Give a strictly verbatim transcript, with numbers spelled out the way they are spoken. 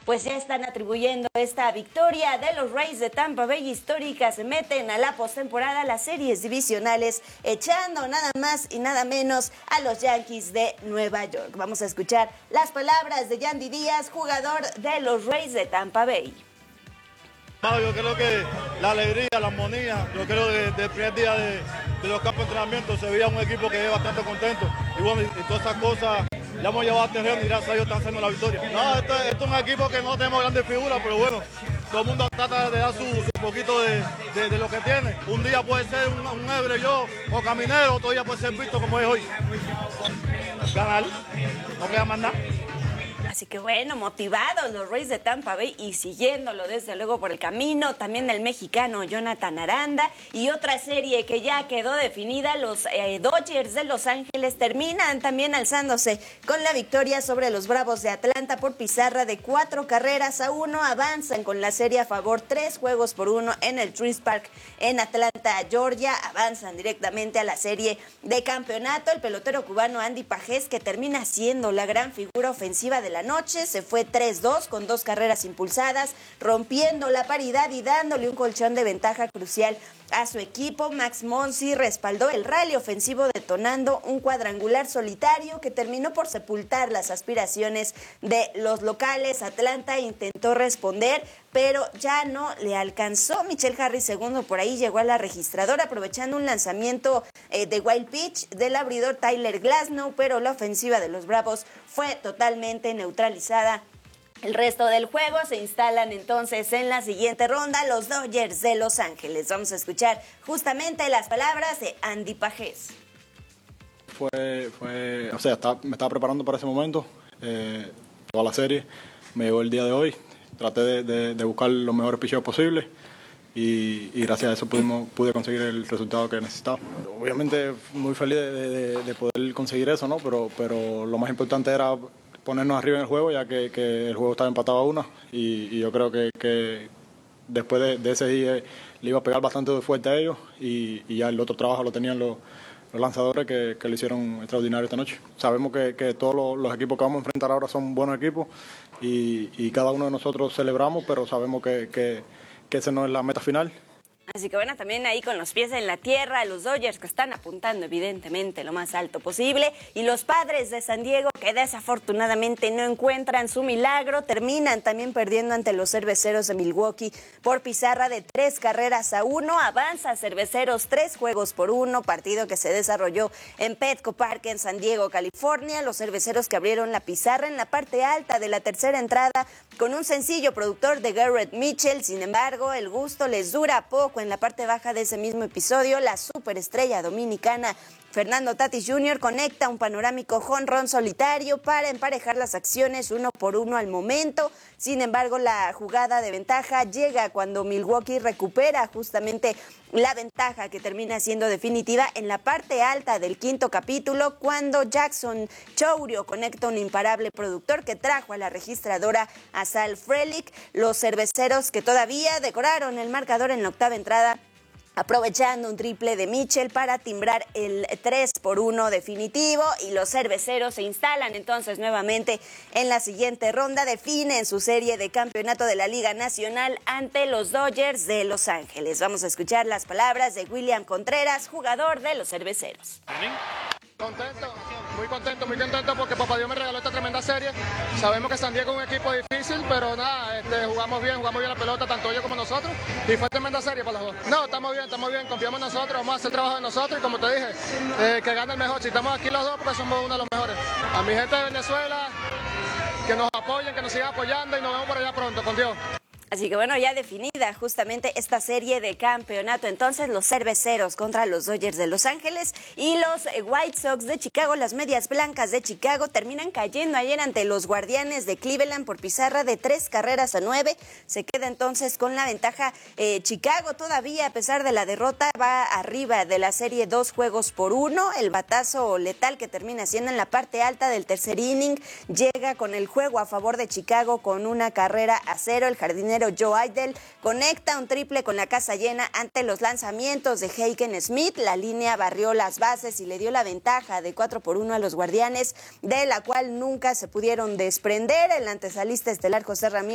pues ya están atribuyendo esta victoria de los Rays de Tampa Bay histórica. Se meten a la postemporada, las series divisionales, echando nada más y nada menos a los Yankees de Nueva York. Vamos a escuchar las palabras de Yandy Díaz, jugador de los Rays de Tampa Bay. No, yo creo que la alegría, la armonía, yo creo que desde el primer día de, de los campos de entrenamiento se veía un equipo que es bastante contento. Y bueno, y, y todas esas cosas la hemos llevado a terreno y gracias a Dios están haciendo la victoria. No, esto, esto es un equipo que no tenemos grandes figuras, pero bueno, todo el mundo trata de dar su, su poquito de, de, de lo que tiene. Un día puede ser un, un Ebre yo o Caminero, otro día puede ser Visto como es hoy. Ganar, no queda más nada. Así que bueno, motivados los Rays de Tampa Bay y siguiéndolo desde luego por el camino, también el mexicano Jonathan Aranda. Y otra serie que ya quedó definida, los eh, Dodgers de Los Ángeles terminan también alzándose con la victoria sobre los Bravos de Atlanta por pizarra de cuatro carreras a uno. Avanzan con la serie a favor, tres juegos por uno en el Truist Park en Atlanta, Georgia. Avanzan directamente a la serie de campeonato. El pelotero cubano Andy Pajés, que termina siendo la gran figura ofensiva de la noche, se fue tres dos con dos carreras impulsadas, rompiendo la paridad y dándole un colchón de ventaja crucial a su equipo. Max Muncy respaldó el rally ofensivo detonando un cuadrangular solitario que terminó por sepultar las aspiraciones de los locales. Atlanta intentó responder, pero ya no le alcanzó. Michelle Harris segundo por ahí llegó a la registradora aprovechando un lanzamiento eh, de wild pitch del abridor Tyler Glasnow, pero la ofensiva de los Bravos fue totalmente neutralizada. El resto del juego se instalan entonces en la siguiente ronda los Dodgers de Los Ángeles. Vamos a escuchar justamente las palabras de Andy Pajés. Fue, fue, o sea, estaba, me estaba preparando para ese momento, eh, toda la serie, me llegó el día de hoy, traté de, de, de buscar los mejores picheos posibles y, y gracias a eso pudimos, pude conseguir el resultado que necesitaba. Obviamente muy feliz de, de, de poder conseguir eso, ¿no? Pero, pero lo más importante era ponernos arriba en el juego, ya que, que el juego estaba empatado a una y, y yo creo que, que después de, de ese día le iba a pegar bastante fuerte a ellos y, y ya el otro trabajo lo tenían los, los lanzadores que, que lo hicieron extraordinario esta noche. Sabemos que, que todos los, los equipos que vamos a enfrentar ahora son buenos equipos y, y cada uno de nosotros celebramos, pero sabemos que, que, que esa no es la meta final. Así que bueno, también ahí con los pies en la tierra, los Dodgers que están apuntando evidentemente lo más alto posible y los Padres de San Diego que desafortunadamente no encuentran su milagro, terminan también perdiendo ante los Cerveceros de Milwaukee por pizarra de tres carreras a uno. Avanza Cerveceros tres juegos por uno, partido que se desarrolló en Petco Park en San Diego, California. Los Cerveceros que abrieron la pizarra en la parte alta de la tercera entrada con un sencillo productor de Garrett Mitchell. Sin embargo, el gusto les dura poco. En la parte baja de ese mismo episodio, la superestrella dominicana Fernando Tatis junior conecta un panorámico jonrón solitario para emparejar las acciones uno por uno al momento. Sin embargo, la jugada de ventaja llega cuando Milwaukee recupera justamente la ventaja que termina siendo definitiva en la parte alta del quinto capítulo, cuando Jackson Chourio conecta un imparable productor que trajo a la registradora a Sal Frelick. Los Cerveceros que todavía decoraron el marcador en la octava entrada, aprovechando un triple de Mitchell para timbrar el tres por uno definitivo, y los Cerveceros se instalan entonces nuevamente en la siguiente ronda, definen su serie de campeonato de la Liga Nacional ante los Dodgers de Los Ángeles. Vamos a escuchar las palabras de William Contreras, jugador de los Cerveceros. Contento, muy contento, muy contento porque papá Dios me regaló esta tremenda serie. Sabemos que San Diego es un equipo difícil, pero nada, este, jugamos bien, jugamos bien la pelota, tanto ellos como nosotros, y fue tremenda serie para los dos. No, estamos bien, estamos bien, confiamos en nosotros, vamos a hacer el trabajo de nosotros y como te dije, eh, que gane el mejor. Si estamos aquí los dos, porque somos uno de los mejores. A mi gente de Venezuela, que nos apoyen, que nos sigan apoyando y nos vemos por allá pronto, con Dios. Así que bueno, ya definida justamente esta serie de campeonato, entonces los Cerveceros contra los Dodgers de Los Ángeles y los White Sox de Chicago, las Medias Blancas de Chicago, terminan cayendo ayer ante los Guardianes de Cleveland por pizarra de tres carreras a nueve. Se queda entonces con la ventaja eh, Chicago todavía, a pesar de la derrota, va arriba de la serie dos juegos por uno. El batazo letal que termina siendo en la parte alta del tercer inning llega con el juego a favor de Chicago con una carrera a cero. El jardinero Joe Idle conecta un triple con la casa llena ante los lanzamientos de Haken Smith. La línea barrió las bases y le dio la ventaja de cuatro por uno a los Guardianes, de la cual nunca se pudieron desprender. El antesalista estelar José Ramírez